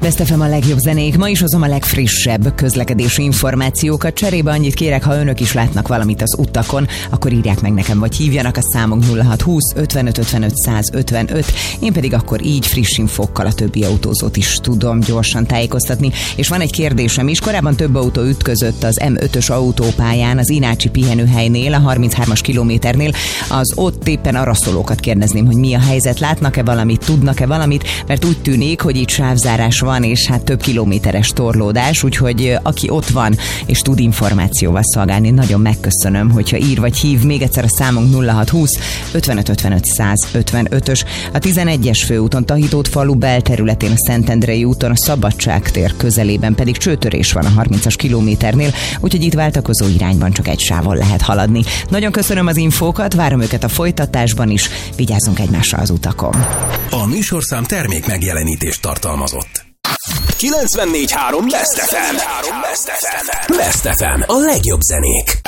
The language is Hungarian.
Best FM a legjobb zenék, ma is hozom a legfrissebb közlekedési információkat. Cserébe annyit kérek, ha önök is látnak valamit az utakon, akkor írják meg nekem, vagy hívjanak, a számunk 0620 55 55 155. Én pedig akkor így friss infókkal a többi autózót is tudom gyorsan tájékoztatni. És van egy kérdésem is, korábban több autó ütközött az M5-ös autópályán, az Inácsi pihenőhelynél, a 33-as kilométernél. Az ott éppen araszolókat kérdezném, hogy mi a helyzet, látnak-e valamit, tudnak-e valamit, mert úgy tűnik, hogy itt sávzárás van, és hát több kilométeres torlódás, úgyhogy aki ott van, és tud információval szolgálni, nagyon megköszönöm, hogyha ír vagy hív. Még egyszer a számunk 0620 55 55 155-ös. A 11-es főúton Tahitót falu belterületén, a Szentendrei úton, a Szabadságtér közelében pedig csőtörés van a 30-as kilométernél, úgyhogy itt váltakozó irányban csak egy sávon lehet haladni. Nagyon köszönöm az infókat, várom őket a folytatásban is, vigyázzunk egymásra az utakon. A műsorszám termék megjelenítést tartalmazott. 94.3 Best FM. Best FM. A legjobb zenék.